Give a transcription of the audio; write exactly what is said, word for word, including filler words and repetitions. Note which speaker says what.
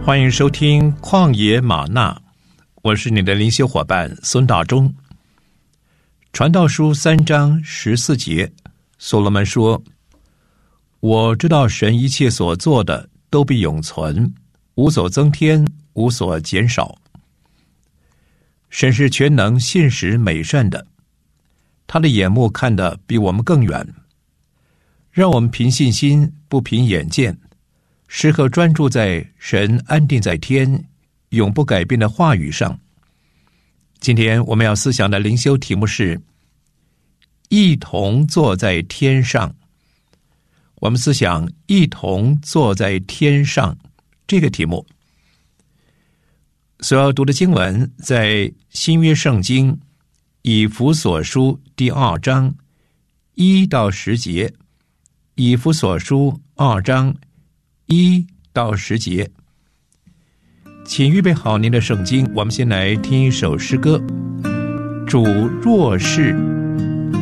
Speaker 1: 欢迎收听旷野吗哪，我是你的灵修伙伴孙大中。传道书三章十四节，所罗门说：我知道神一切所做的都必永存，无所增添，无所减少。神是全能、信实、美善的，他的眼目看得比我们更远。让我们凭信心，不凭眼见，时刻专注在神安定在天永不改变的话语上。今天我们要思想的灵修题目是一同坐在天上。我们思想一同坐在天上这个题目。所要读的经文在新约圣经以弗所书第二章一到十节，以弗所书二章一到十节。请预备好您的圣经，我们先来听一首诗歌。主若是